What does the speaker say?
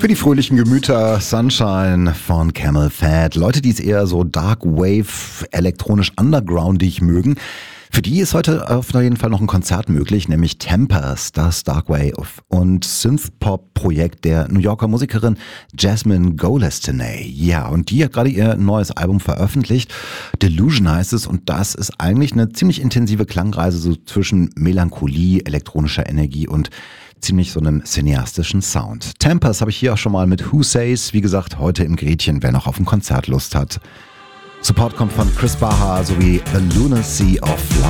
Für die fröhlichen Gemüter Sunshine von Camel Fat. Leute, die es eher so Dark Wave, elektronisch undergroundig mögen, für die ist heute auf jeden Fall noch ein Konzert möglich, nämlich Tempest, das Dark Wave und Synthpop-Projekt der New Yorker Musikerin Jasmine Golestanay. Ja, und die hat gerade ihr neues Album veröffentlicht. Delusion heißt es, und das ist eigentlich eine ziemlich intensive Klangreise so zwischen Melancholie, elektronischer Energie und ziemlich so einem cineastischen Sound. Tempest habe ich hier auch schon mal mit Who Says, wie gesagt, heute im Gretchen, wer noch auf ein Konzert Lust hat. Support kommt von Chris Baha sowie The Lunacy of Love.